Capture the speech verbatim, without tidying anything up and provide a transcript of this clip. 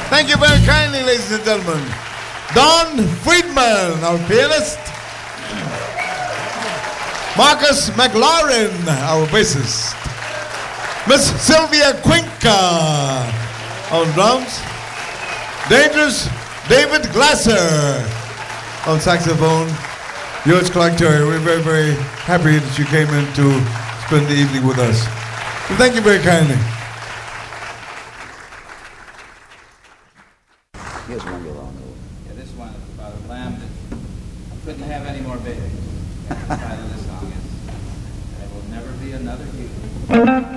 Thank you very kindly, ladies and gentlemen. Don Friedman, our pianist. Marcus McLaurin, our bassist. Miss Sylvia Cuenca on drums. Dangerous David Glasser on saxophone. Yours, Clark Terry. We're very, very happy that you came in to spend the evening with us. So thank you very kindly. Here's one you'll all know. Yeah, this one is about a lamb that couldn't have any more babies. The title of the song is "There Will Never Be Another You."